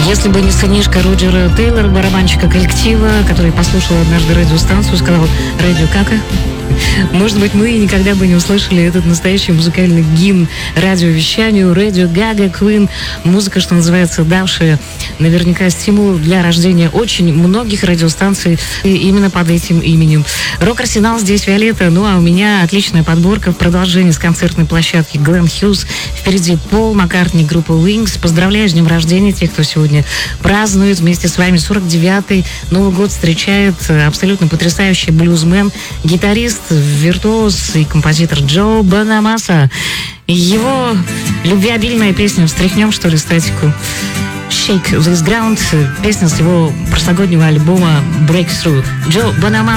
Если бы не сынишка Роджера Тейлора, барабанщика коллектива, который послушал однажды радиостанцию, сказал: «Радио кака?» Может быть, мы никогда бы не услышали этот настоящий музыкальный гимн радиовещанию, Radio Gaga, Queen. Музыка, что называется, давшая наверняка стимул для рождения очень многих радиостанций именно под этим именем. Рок-арсенал здесь Виолетта, ну а у меня отличная подборка в продолжении с концертной площадки Глен Хьюз. Впереди Пол Маккартни, группа Wings. Поздравляю с днем рождения тех, кто сегодня празднует вместе с вами 49-й Новый год, встречает абсолютно потрясающий блюзмен, гитарист, виртуоз и композитор Джо Бонамасса. Его любвеобильная песня «Встряхнем, что ли, статику». «Shake This Ground», песня с его прошлогоднего альбома «Breakthrough». Джо Бонамасса.